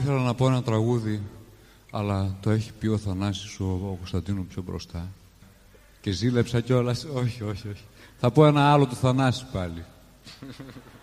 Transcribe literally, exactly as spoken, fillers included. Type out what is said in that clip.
ήθελα να πω ένα τραγούδι, αλλά το έχει πει ο Θανάσης, ο, ο Κωνσταντίνου πιο μπροστά. Και ζήλεψα κιόλας. Όχι, όχι, όχι. Θα πω ένα άλλο του Θανάση πάλι.